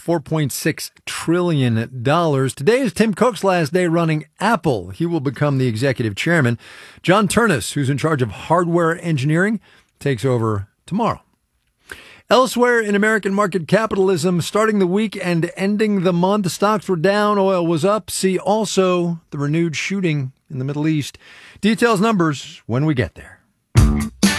$4.6 trillion. Today is Tim Cook's last day running Apple. He will become the executive chairman. John Ternus, who's in charge of hardware engineering, takes over tomorrow. Elsewhere in American market capitalism, starting the week and ending the month, stocks were down, oil was up. See also the renewed shooting in the Middle East. Details, numbers when we get there.